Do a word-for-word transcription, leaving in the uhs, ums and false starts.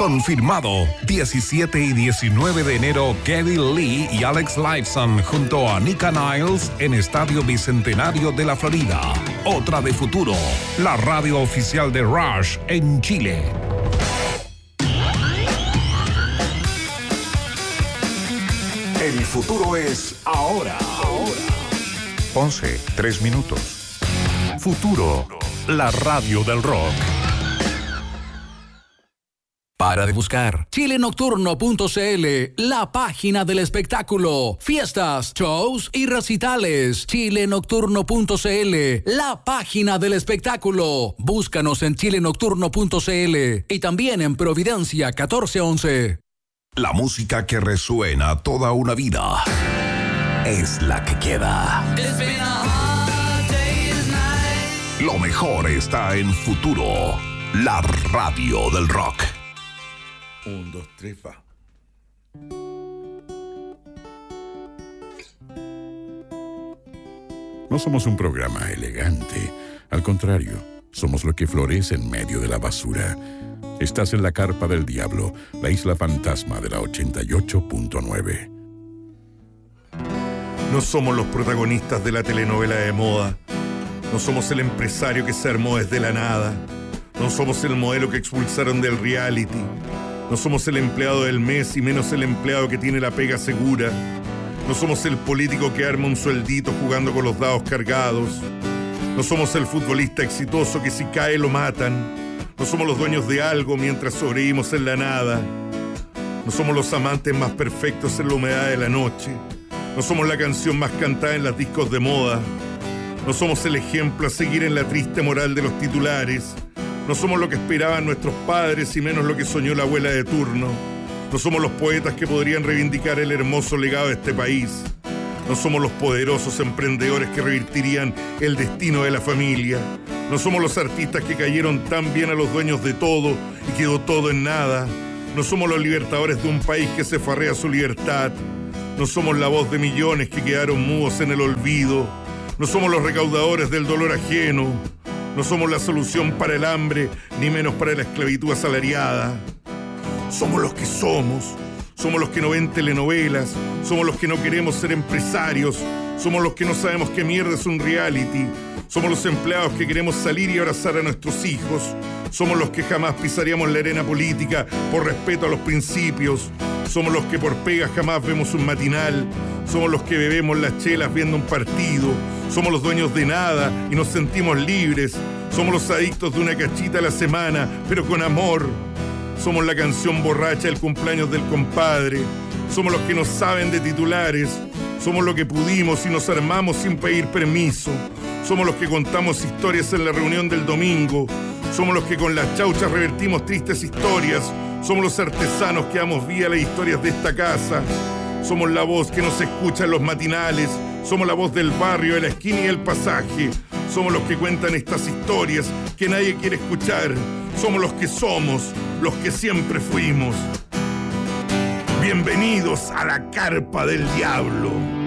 Confirmado, diecisiete y diecinueve de enero, Geddy Lee y Alex Lifeson junto a Nika Niles en Estadio Bicentenario de la Florida. Otra de Futuro, la radio oficial de Rush en Chile. El futuro es ahora. Ahora. once, tres minutos. Futuro, la radio del rock. Para de buscar chile nocturno punto c l, la página del espectáculo. Fiestas, shows y recitales. chile nocturno punto c l, la página del espectáculo. Búscanos en chile nocturno punto c l y también en Providencia catorce once. La música que resuena toda una vida es la que queda. Lo mejor está en Futuro, la radio del rock. Un, dos, tres, va. No somos un programa elegante. Al contrario, somos lo que florece en medio de la basura. Estás en la Carpa del Diablo, la isla fantasma de la ochenta y ocho punto nueve. No somos los protagonistas de la telenovela de moda. No somos el empresario que se armó desde la nada. No somos el modelo que expulsaron del reality. No somos el empleado del mes y menos el empleado que tiene la pega segura. No somos el político que arma un sueldito jugando con los dados cargados. No somos el futbolista exitoso que si cae lo matan. No somos los dueños de algo mientras sobrevivimos en la nada. No somos los amantes más perfectos en la humedad de la noche. No somos la canción más cantada en los discos de moda. No somos el ejemplo a seguir en la triste moral de los titulares. No somos lo que esperaban nuestros padres y menos lo que soñó la abuela de turno. No somos los poetas que podrían reivindicar el hermoso legado de este país. No somos los poderosos emprendedores que revertirían el destino de la familia. No somos los artistas que cayeron tan bien a los dueños de todo y quedó todo en nada. No somos los libertadores de un país que se farrea su libertad. No somos la voz de millones que quedaron mudos en el olvido. No somos los recaudadores del dolor ajeno. No somos la solución para el hambre, ni menos para la esclavitud asalariada. Somos los que somos. Somos los que no ven telenovelas. Somos los que no queremos ser empresarios. Somos los que no sabemos qué mierda es un reality. Somos los empleados que queremos salir y abrazar a nuestros hijos. Somos los que jamás pisaríamos la arena política por respeto a los principios. Somos los que por pega jamás vemos un matinal. Somos los que bebemos las chelas viendo un partido. Somos los dueños de nada y nos sentimos libres. Somos los adictos de una cachita a la semana, pero con amor. Somos la canción borracha del cumpleaños del compadre. Somos los que no saben de titulares. Somos los que pudimos y nos armamos sin pedir permiso. Somos los que contamos historias en la reunión del domingo. Somos los que con las chauchas revertimos tristes historias. Somos los artesanos que damos vida a las historias de esta casa. Somos la voz que nos escucha en los matinales. Somos la voz del barrio, de la esquina y el pasaje. Somos los que cuentan estas historias que nadie quiere escuchar. Somos los que somos, los que siempre fuimos. Bienvenidos a la Carpa del Diablo.